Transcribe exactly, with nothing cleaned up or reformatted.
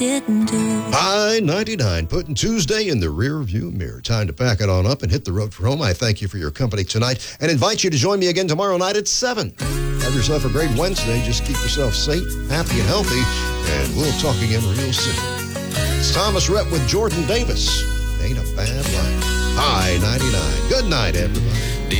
didn't do. I ninety-nine, putting Tuesday in the rear view mirror. Time to pack it on up and hit the road for home. I thank you for your company tonight and invite you to join me again tomorrow night at seven. Have yourself a great Wednesday. Just keep yourself safe, happy, and healthy, and we'll talk again real soon. It's Thomas Rhett with Jordan Davis. Ain't a bad life. I ninety-nine. Good night, everybody.